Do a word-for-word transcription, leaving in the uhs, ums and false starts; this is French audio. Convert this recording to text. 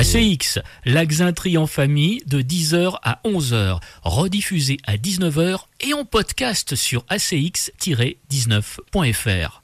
A C X, la Xintrie en famille de dix heures à onze heures, rediffusée à dix-neuf heures et en podcast sur a c x tiret dix-neuf point f r.